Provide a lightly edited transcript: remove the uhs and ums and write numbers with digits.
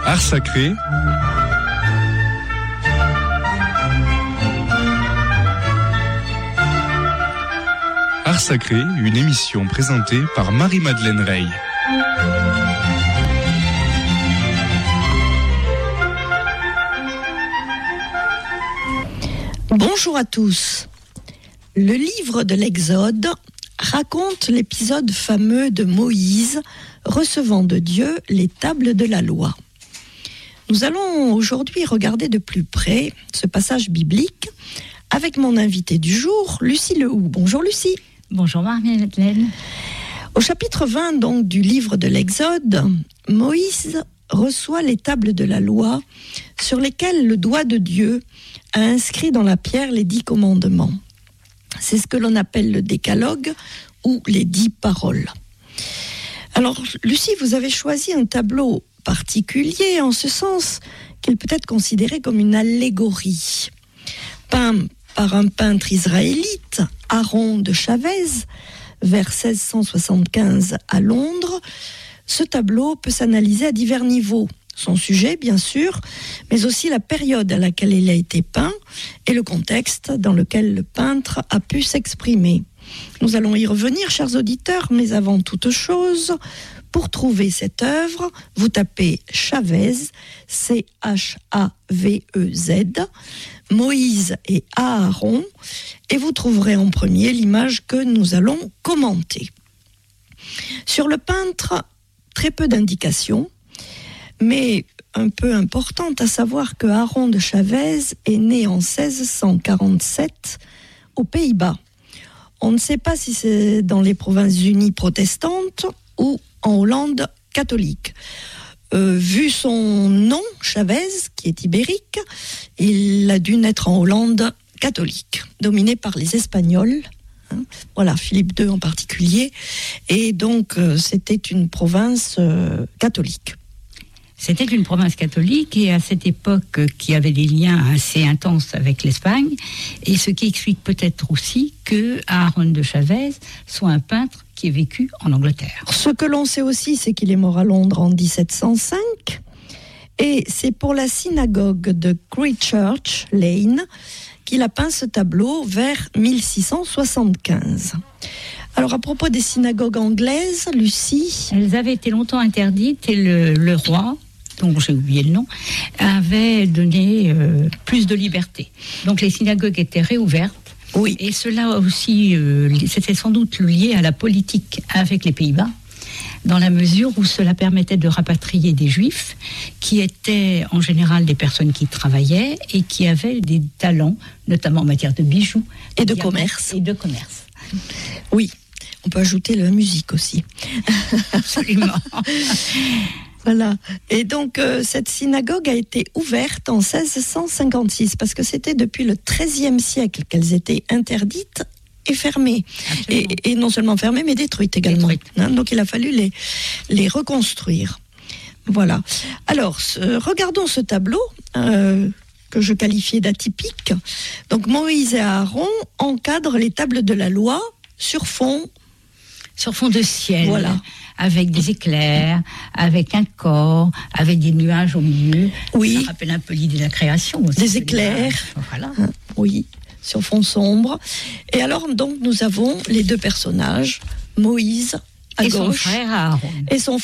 Art sacré. Art sacré, une émission présentée par Marie-Madeleine Rey. Bonjour à tous. Le livre de l'Exode raconte l'épisode fameux de Moïse recevant de Dieu les tables de la loi. Nous allons aujourd'hui regarder de plus près ce passage biblique avec mon invitée du jour, Lucie Lehoux. Bonjour Lucie. Bonjour Marie-Madeleine. Au chapitre 20 donc, du livre de l'Exode, Moïse reçoit les tables de la loi sur lesquelles le doigt de Dieu a inscrit dans la pierre les 10 commandements. C'est ce que l'on appelle le décalogue ou les 10 paroles. Alors Lucie, vous avez choisi un tableau particulier en ce sens qu'il peut être considéré comme une allégorie. Peint par un peintre israélite, Aaron de Chavez, vers 1675 à Londres, ce tableau peut s'analyser à divers niveaux. Son sujet, bien sûr, mais aussi la période à laquelle il a été peint et le contexte dans lequel le peintre a pu s'exprimer. Nous allons y revenir, chers auditeurs, mais avant toute chose, pour trouver cette œuvre, vous tapez Chavez, C-H-A-V-E-Z, Moïse et Aaron, et vous trouverez en premier l'image que nous allons commenter. Sur le peintre, très peu d'indications, mais un peu importante, à savoir que Aaron de Chavez est né en 1647 aux Pays-Bas. On ne sait pas si c'est dans les Provinces-Unies protestantes ou en Hollande catholique. Vu son nom, Chavez, qui est ibérique, il a dû naître en Hollande catholique, dominée par les Espagnols. Voilà, Philippe II en particulier. Et donc, c'était une province catholique. C'était une province catholique et à cette époque qui avait des liens assez intenses avec l'Espagne, et ce qui explique peut-être aussi que Aaron de Chavez soit un peintre qui est vécu en Angleterre. Ce que l'on sait aussi, c'est qu'il est mort à Londres en 1705, et c'est pour la synagogue de Christchurch Lane qu'il a peint ce tableau vers 1675. Alors à propos des synagogues anglaises, Lucie... Elles avaient été longtemps interdites et le roi, dont j'ai oublié le nom, avait donné plus de liberté. Donc les synagogues étaient réouvertes. Oui. Et cela aussi, c'était sans doute lié à la politique avec les Pays-Bas, dans la mesure où cela permettait de rapatrier des Juifs qui étaient en général des personnes qui travaillaient et qui avaient des talents, notamment en matière de bijoux et de commerce. Et de commerce. Oui, on peut ajouter la musique aussi. Absolument. Voilà. Et donc, cette synagogue a été ouverte en 1656, parce que c'était depuis le XIIIe siècle qu'elles étaient interdites et fermées. Et non seulement fermées, mais détruites également. Donc, il a fallu les reconstruire. Voilà. Alors, regardons ce tableau que je qualifiais d'atypique. Donc, Moïse et Aaron encadrent les tables de la loi sur fond de ciel. Voilà. Avec des éclairs, avec un corps, avec des nuages au milieu. Oui. Ça rappelle un peu l'idée de la création aussi. Des éclairs. Voilà. Oui, sur fond sombre. Et alors, donc, nous avons les deux personnages, Moïse à et gauche. Son frère Aaron. Et son